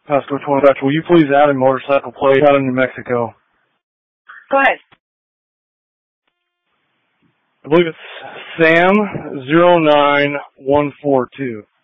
Pasco 12 Dutch, will you please add a motorcycle plate out of New Mexico? Go ahead. I believe it's Sam 09142.